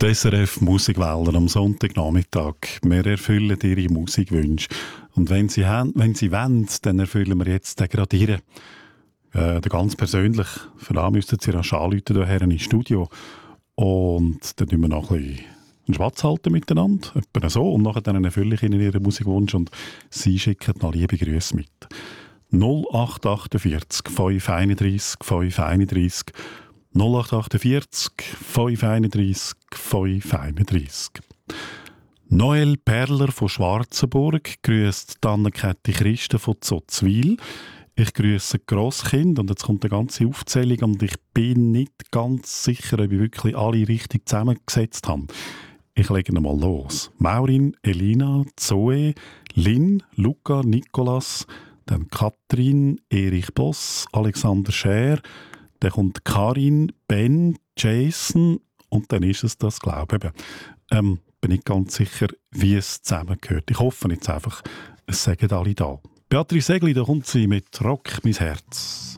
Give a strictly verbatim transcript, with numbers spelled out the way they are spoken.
Die S R F Musikwälder am Sonntagnachmittag. Wir erfüllen Ihre Musikwünsche. Und wenn Sie, haben, wenn Sie wollen, dann erfüllen wir jetzt den gerade Ihren. Äh, ganz persönlich. Für das müssten Sie rasch anrufen hierher ins Studio. Und dann tun wir noch ein bisschen einen Schwatz halten miteinander. Etwa so. Und nachher dann erfülle ich Ihnen Ihren Musikwunsch und Sie schicken noch liebe Grüße mit. null acht achtundvierzig fünf einunddreißig fünf einunddreißig null acht achtundvierzig fünf einunddreißig fünf einunddreißig. Noel Perler von Schwarzenburg grüßt Anne-Käthi Christen von Zotzwil. Ich grüße Grosskind und jetzt kommt eine ganze Aufzählung und ich bin nicht ganz sicher, ob ich wirklich alle richtig zusammengesetzt habe. Ich lege mal los. Maurin, Elina, Zoe, Lynn, Luca, Nikolas, dann Katrin, Erich Boss, Alexander Scher, dann kommt Karin, Ben, Jason und dann ist es das, glaube ich. Ähm, bin nicht ganz sicher, wie es zusammengehört. Ich hoffe jetzt einfach, es sagen alle da. Beatrice Segli, da kommt sie mit «Rock, mein Herz».